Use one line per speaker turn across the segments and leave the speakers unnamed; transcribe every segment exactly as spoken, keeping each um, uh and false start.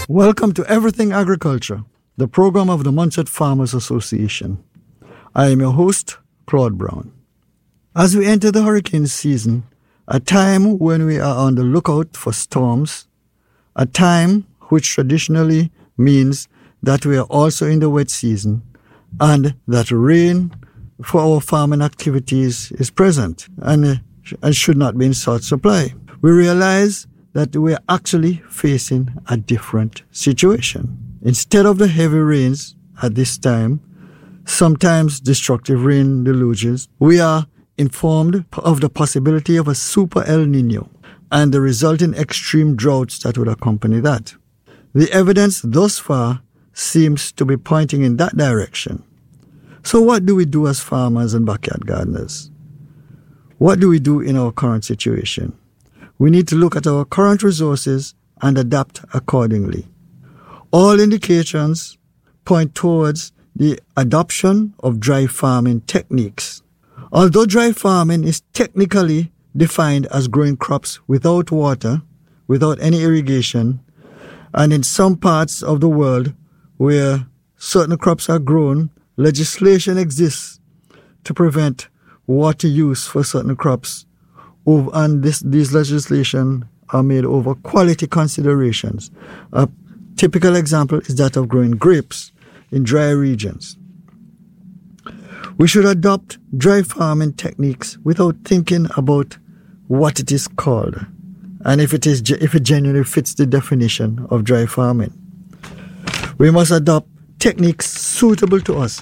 Welcome to Everything Agriculture, the program of the Munset Farmers Association. I am your host, Claude Brown. As we enter the hurricane season, a time when we are on the lookout for storms, a time which traditionally means that we are also in the wet season and that rain for our farming activities is present and, and should not be in short supply, we realize that we are actually facing a different situation. Instead of the heavy rains at this time, sometimes destructive rain deluges, we are informed of the possibility of a super El Nino and the resulting extreme droughts that would accompany that. The evidence thus far seems to be pointing in that direction. So what do we do as farmers and backyard gardeners? What do we do in our current situation? We need to look at our current resources and adapt accordingly. All indications point towards the adoption of dry farming techniques. Although dry farming is technically defined as growing crops without water, without any irrigation, and in some parts of the world where certain crops are grown, legislation exists to prevent water use for certain crops. And this, these legislation are made over quality considerations. A typical example is that of growing grapes in dry regions. We should adopt dry farming techniques without thinking about what it is called and if it is if it genuinely fits the definition of dry farming. We must adopt techniques suitable to us.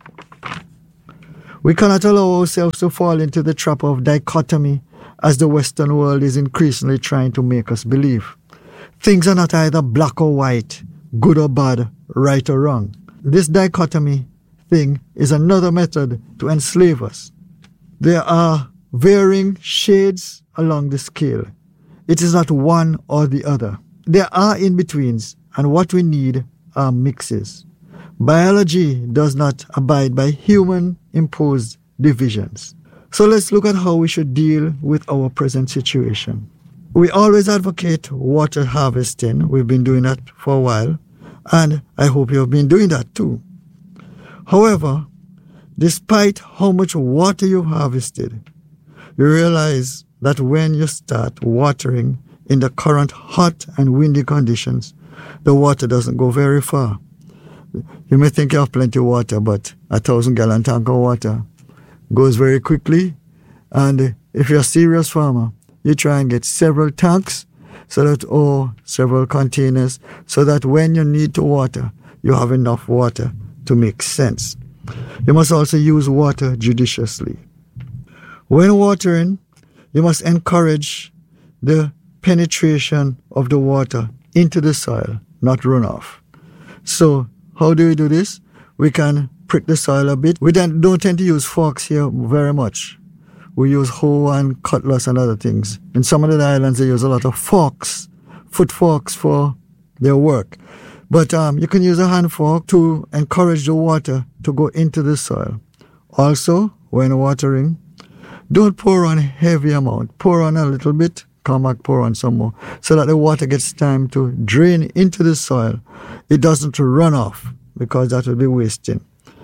We cannot allow ourselves to fall into the trap of dichotomy as the Western world is increasingly trying to make us believe. Things are not either black or white, good or bad, right or wrong. This dichotomy thing is another method to enslave us. There are varying shades along the scale. It is not one or the other. There are in-betweens, and what we need are mixes. Biology does not abide by human-imposed divisions. So let's look at how we should deal with our present situation. We always advocate water harvesting. We've been doing that for a while, and I hope you have been doing that too. However, despite how much water you've harvested, you realize that when you start watering in the current hot and windy conditions, the water doesn't go very far. You may think you have plenty of water, but a thousand gallon tank of water goes very quickly. And if you're a serious farmer, you try and get several tanks so that, or several containers, so that when you need to water, you have enough water to make sense. You must also use water judiciously. When watering, you must encourage the penetration of the water into the soil, not runoff. So how do we do this? We can prick the soil a bit. We don't, don't tend to use forks here very much. We use hoe and cutlass and other things. In some of the islands, they use a lot of forks, foot forks for their work. But um, you can use a hand fork to encourage the water to go into the soil. Also, when watering, don't pour on a heavy amount. Pour on a little bit, come back, pour on some more, so that the water gets time to drain into the soil. It doesn't run off, because that will be wasting.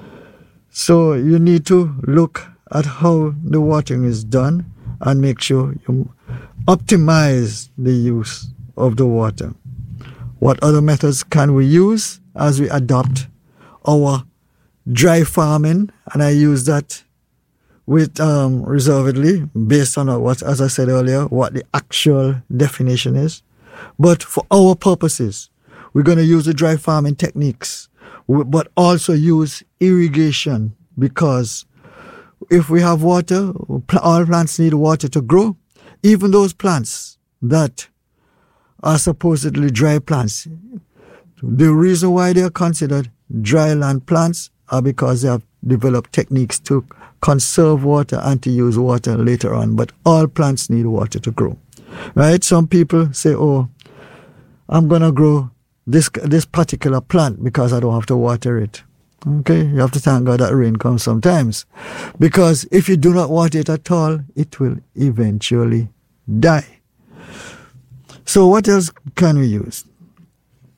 So you need to look at how the watering is done and make sure you optimize the use of the water. What other methods can we use as we adopt our dry farming? And I use that with um, reservedly based on what, as I said earlier, what the actual definition is. But for our purposes, we're going to use the dry farming techniques, but also use irrigation, because if we have water, all plants need water to grow. Even those plants that are supposedly dry plants, the reason why they are considered dry land plants are because they have developed techniques to conserve water and to use water later on. But all plants need water to grow, right? Some people say, oh, I'm going to grow this this particular plant because I don't have to water it. Okay, you have to thank God that rain comes sometimes. Because if you do not water it at all, it will eventually die. So what else can we use?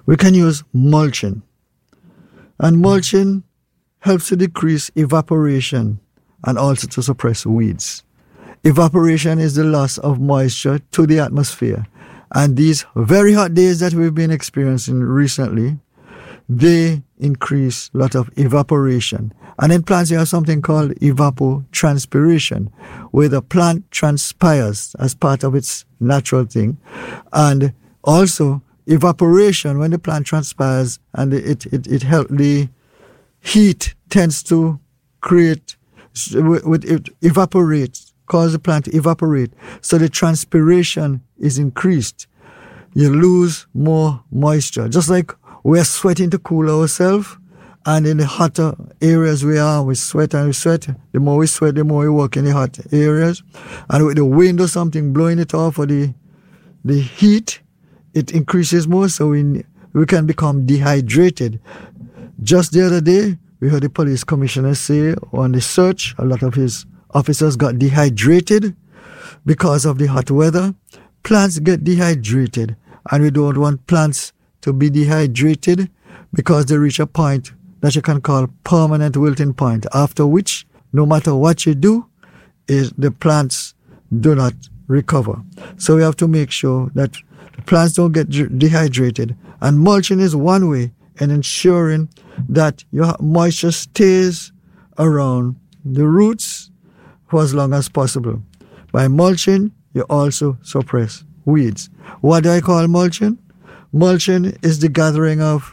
we can use mulching. And mulching helps to decrease evaporation and also to suppress weeds. Evaporation is the loss of moisture to the atmosphere. And these very hot days that we've been experiencing recently, they increase a lot of evaporation. And in plants, you have something called evapotranspiration, where the plant transpires as part of its natural thing. And also evaporation, when the plant transpires and it, it, it helps, the heat tends to create, with it evaporates, cause the plant to evaporate. So the transpiration is increased. You lose more moisture. Just like we're sweating to cool ourselves, and in the hotter areas we are, we sweat and we sweat. The more we sweat, the more we work in the hot areas. And with the wind or something blowing it off, or the the heat, it increases more, so we, we can become dehydrated. Just the other day, we heard the police commissioner say on the search, a lot of his officers got dehydrated because of the hot weather. Plants get dehydrated, and we don't want plants to be dehydrated because they reach a point that you can call permanent wilting point, after which, no matter what you do, is the plants do not recover. So we have to make sure that the plants don't get dehydrated. And mulching is one way in ensuring that your moisture stays around the roots for as long as possible. By mulching, you also suppress weeds. What do I call mulching? Mulching is the gathering of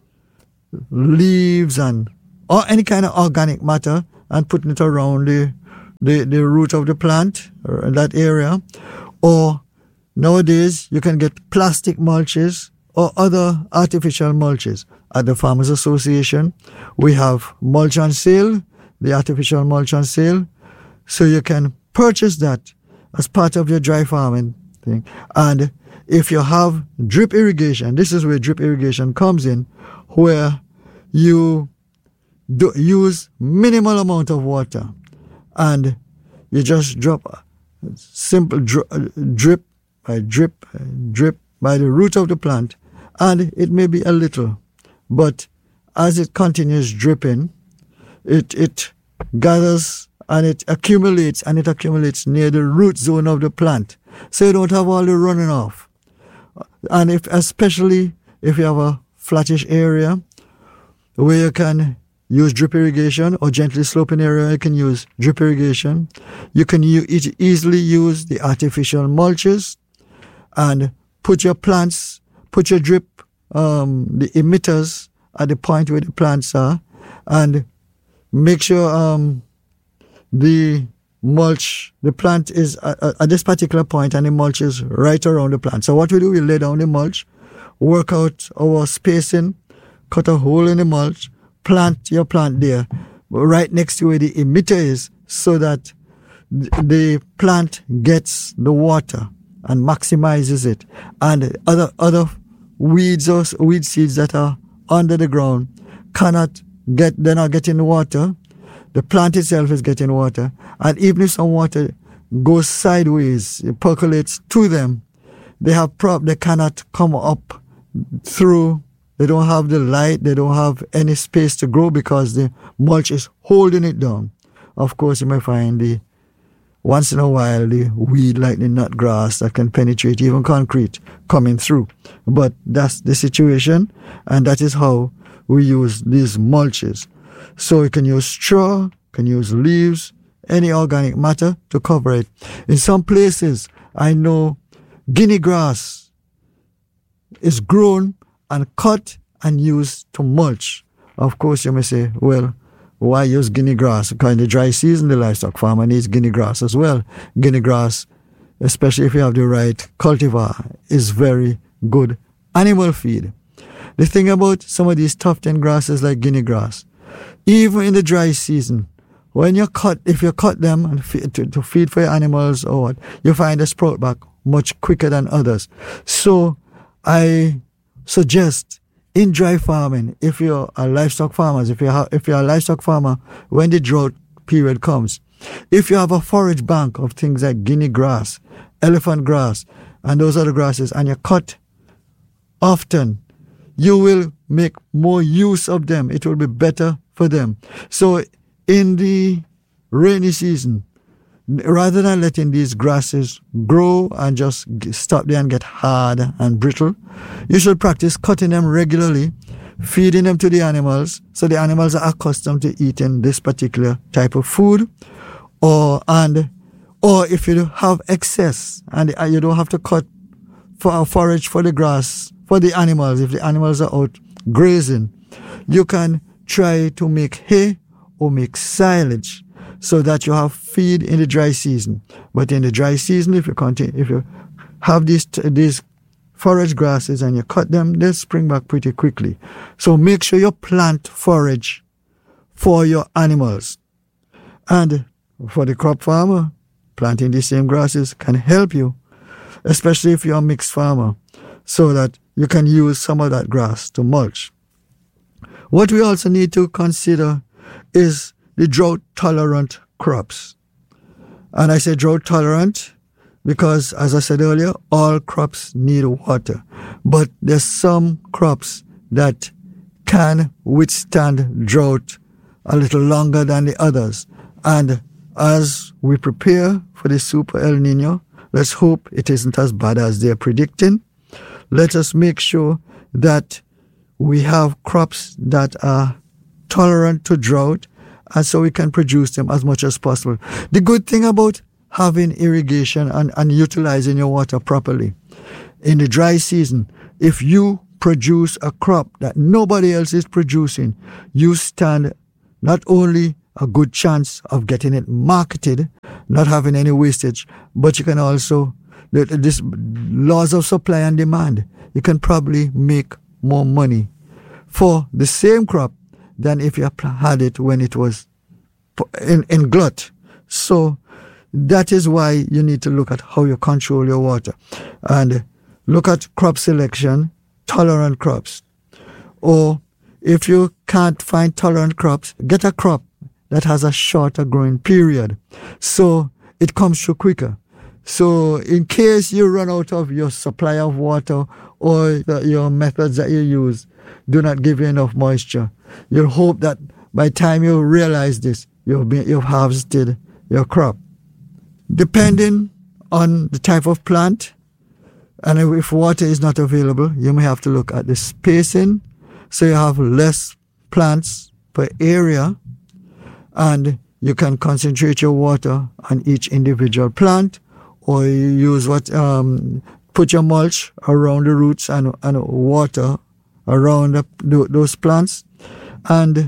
leaves and or any kind of organic matter and putting it around the, the, the root of the plant or in that area. Or nowadays, you can get plastic mulches or other artificial mulches. At the Farmers Association, we have mulch on sale, the artificial mulch on sale. So you can purchase that as part of your dry farming thing. And if you have drip irrigation, this is where drip irrigation comes in, where you do use minimal amount of water and you just drop a simple dri- drip by drip, drip by the root of the plant, and it may be a little, but as it continues dripping, it it gathers and it accumulates and it accumulates near the root zone of the plant, so you don't have all the running off. And if especially if you have a flattish area where you can use drip irrigation, or gently sloping area you can use drip irrigation, you can u- easily use the artificial mulches and put your plants, put your drip, um, the emitters at the point where the plants are, and make sure um, the mulch, the plant is at, at this particular point and the mulch is right around the plant. So what we do, we lay down the mulch, work out our spacing, cut a hole in the mulch, plant your plant there, right next to where the emitter is, so that the plant gets the water and maximizes it. And other other weeds or weed seeds that are under the ground cannot get, they're not getting water. The plant itself is getting water. And even if some water goes sideways, it percolates to them, they have prob they cannot come up through. They don't have the light, they don't have any space to grow because the mulch is holding it down. Of course, you may find the once in a while the weed like the nut grass that can penetrate even concrete coming through. But that's the situation, and that is how we use these mulches. So you can use straw, can use leaves, any organic matter to cover it. In some places, I know guinea grass is grown and cut and used to mulch. Of course, you may say, well, why use guinea grass? Because in the dry season, the livestock farmer needs guinea grass as well. Guinea grass, especially if you have the right cultivar, is very good animal feed. The thing about some of these tufted grasses like guinea grass, even in the dry season, when you cut, if you cut them and feed, to, to feed for your animals or what, you find they sprout back much quicker than others. So I suggest in dry farming, if you're a livestock farmer, if you have, if you're a livestock farmer, when the drought period comes, if you have a forage bank of things like guinea grass, elephant grass, and those other grasses, and you cut often, you will make more use of them. It will be better for them. So in the rainy season, rather than letting these grasses grow and just stop there and get hard and brittle, you should practice cutting them regularly, feeding them to the animals, so the animals are accustomed to eating this particular type of food. Or and or if you have excess and you don't have to cut for forage for the grass for the animals, if the animals are out grazing, you can try to make hay or make silage so that you have feed in the dry season. But in the dry season, if you continue, if you have these these forage grasses and you cut them, they'll spring back pretty quickly. So make sure you plant forage for your animals. And for the crop farmer, planting these same grasses can help you, especially if you're a mixed farmer, so that you can use some of that grass to mulch. What we also need to consider is the drought-tolerant crops. And I say drought-tolerant because, as I said earlier, all crops need water. But there's some crops that can withstand drought a little longer than the others. And as we prepare for the Super El Nino, let's hope it isn't as bad as they're predicting. Let us make sure that we have crops that are tolerant to drought, and so we can produce them as much as possible. The good thing about having irrigation and, and utilizing your water properly, in the dry season, if you produce a crop that nobody else is producing, you stand not only a good chance of getting it marketed, not having any wastage, but you can also, this laws of supply and demand, you can probably make more money for the same crop than if you had it when it was in, in glut. So that is why you need to look at how you control your water and look at crop selection, tolerant crops. Or if you can't find tolerant crops, get a crop that has a shorter growing period, so it comes through quicker. So in case you run out of your supply of water or the, your methods that you use do not give you enough moisture, you'll hope that by the time you realize this, you've, been, you've harvested your crop. Depending on the type of plant, and if water is not available, you may have to look at the spacing, so you have less plants per area, and you can concentrate your water on each individual plant, or you use what um, put your mulch around the roots and, and water around the, those plants. And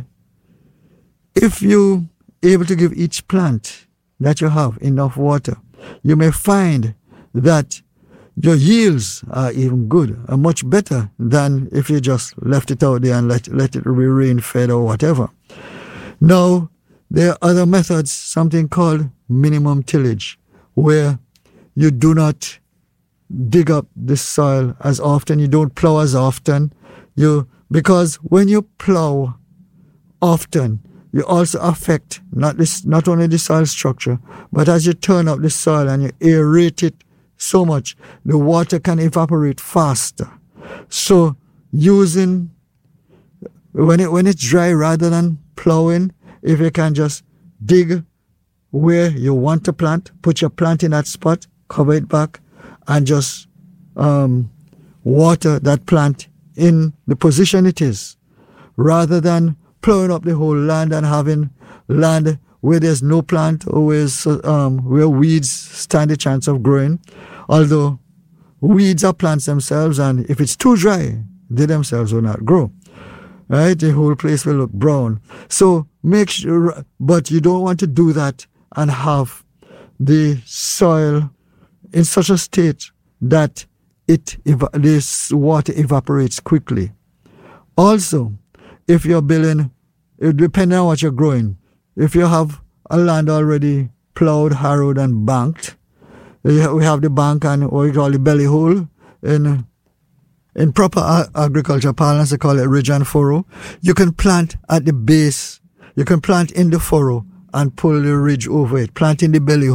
if you able to give each plant that you have enough water, you may find that your yields are even good, are much better than if you just left it out there and let, let it be rain-fed or whatever. Now, there are other methods, something called minimum tillage, where you do not dig up the soil as often, you don't plow as often, you because when you plow often, you also affect not this, not only the soil structure, but as you turn up the soil and you aerate it so much, the water can evaporate faster. So using, when it when it's dry, rather than plowing, if you can just dig where you want to plant, put your plant in that spot, cover it back, and just um, water that plant in the position it is, rather than plowing up the whole land and having land where there's no plant or where, um, where weeds stand a chance of growing. Although weeds are plants themselves, and if it's too dry, they themselves will not grow. Right? The whole place will look brown. So make sure, but you don't want to do that and have the soil in such a state that it this water evaporates quickly. Also, if you're building, depending on what you're growing, if you have a land already plowed, harrowed, and banked, we have the bank and what we call the belly hole. In, in proper agriculture parlance, they call it ridge and furrow. You can plant at the base. You can plant in the furrow and pull the ridge over it. Plant in the belly hole.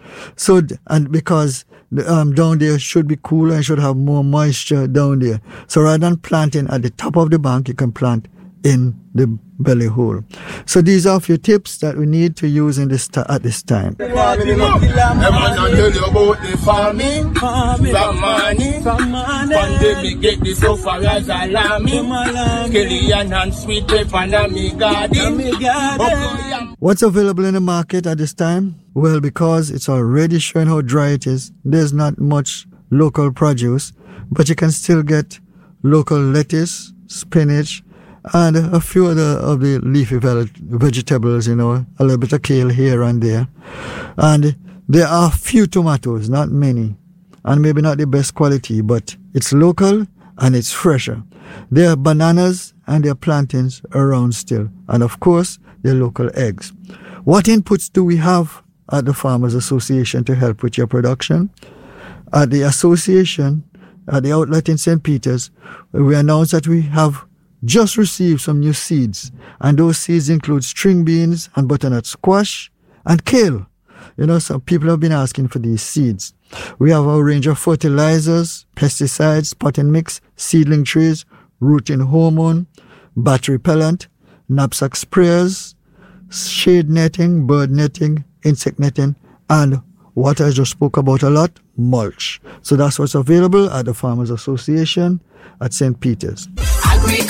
So, and because um, down there should be cooler and should have more moisture down there. So rather than planting at the top of the bank, you can plant in the belly hole. So these are a few tips that we need to use in this t- at this time.
Tell you about the farming, from money, pandemic get this so far as alarming. Killian and sweet pepper and me garden.
What's available in the market at this time? Well, because it's already showing how dry it is, there's not much local produce, but you can still get local lettuce, spinach, and a few other of the leafy vegetables, you know, a little bit of kale here and there. And there are few tomatoes, not many, and maybe not the best quality, but it's local and it's fresher. There are bananas and there are plantains around still. And of course, there are local eggs. What inputs do we have at the Farmers Association to help with your production? At the association, at the outlet in Saint Peter's, we announced that we have just received some new seeds, and those seeds include string beans and butternut squash and kale. You know, some people have been asking for these seeds. We have a range of fertilizers, pesticides, potting mix, seedling trays, rooting hormone, bat repellent, knapsack sprayers, shade netting, bird netting, insect netting, and what I just spoke about a lot, mulch. So that's what's available at the Farmers Association at Saint Peter's.